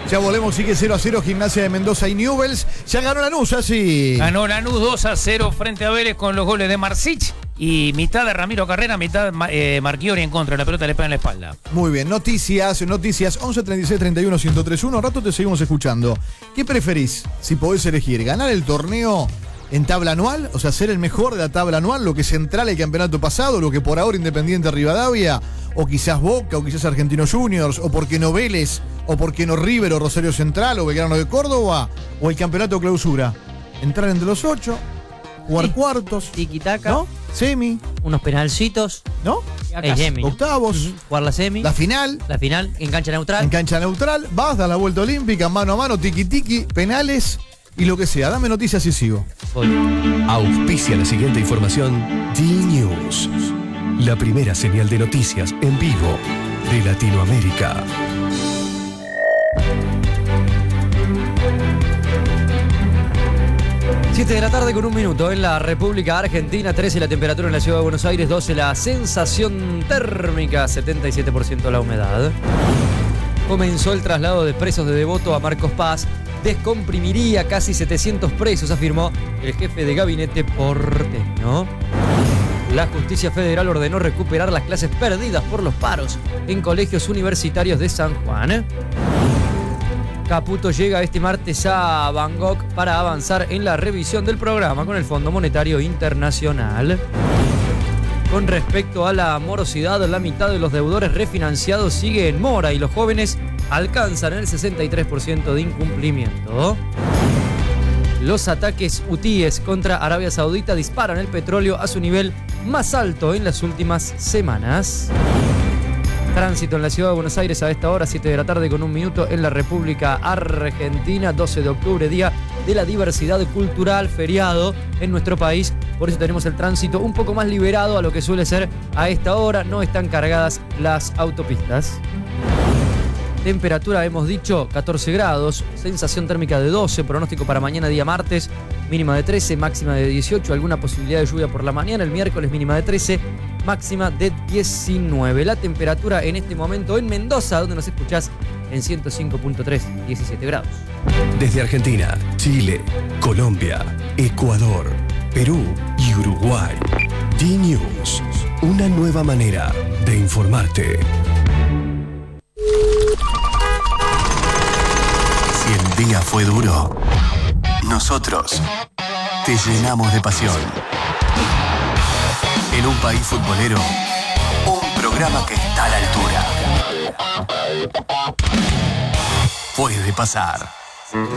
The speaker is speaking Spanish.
Ya volvemos, sigue 0-0 Gimnasia de Mendoza y Newell's. Ya ganó Lanús, así. Ganó Lanús 2-0 frente a Vélez con los goles de Marsic y mitad de Ramiro Carrera, mitad Marchiori en contra. La pelota le pega en la espalda. Muy bien, noticias. 11 36 31 1031. Un rato te seguimos escuchando. ¿Qué preferís si podés elegir? ¿Ganar el torneo en tabla anual? O sea, ser el mejor de la tabla anual, lo que Central el campeonato pasado, lo que por ahora Independiente Rivadavia, o quizás Boca, o quizás Argentinos Juniors, o por qué no Vélez, o por qué no River, o Rosario Central, o Belgrano de Córdoba, o el campeonato clausura. Entrar entre los 8, jugar cuartos, tiki-taka, ¿no? Semi, unos penalcitos, ¿no? Semi, ¿no? Octavos, jugar la semi, la final en cancha neutral. En cancha neutral, vas, das la vuelta olímpica, mano a mano, tiki-tiki, penales y lo que sea. Dame noticias y sigo. Auspicia la siguiente información D-News, la primera señal de noticias en vivo de Latinoamérica. Siete de la tarde con un minuto en la República Argentina, 13 la temperatura en la ciudad de Buenos Aires, 12 la sensación térmica, 77% la humedad. Comenzó el traslado de presos de Devoto a Marcos Paz. Descomprimiría casi 700 presos, afirmó el jefe de gabinete porteño. La justicia federal ordenó recuperar las clases perdidas por los paros en colegios universitarios de San Juan. Caputo llega este martes a Bangkok para avanzar en la revisión del programa con el Fondo Monetario Internacional. Con respecto a la morosidad, la mitad de los deudores refinanciados sigue en mora y los jóvenes alcanzan el 63% de incumplimiento. Los ataques hutíes contra Arabia Saudita disparan el petróleo a su nivel más alto en las últimas semanas. Tránsito en la ciudad de Buenos Aires a esta hora, 7 de la tarde con un minuto en la República Argentina, 12 de octubre, día de la diversidad cultural, feriado en nuestro país. Por eso tenemos el tránsito un poco más liberado a lo que suele ser a esta hora. No están cargadas las autopistas. Temperatura, hemos dicho, 14 grados, sensación térmica de 12, pronóstico para mañana día martes, mínima de 13, máxima de 18, alguna posibilidad de lluvia por la mañana, el miércoles mínima de 13, máxima de 19. La temperatura en este momento en Mendoza, donde nos escuchás en 105.3, 17 grados. Desde Argentina, Chile, Colombia, Ecuador, Perú y Uruguay, D-News, una nueva manera de informarte. Si el día fue duro, nosotros te llenamos de pasión. En un país futbolero, un programa que está a la altura. Puede pasar.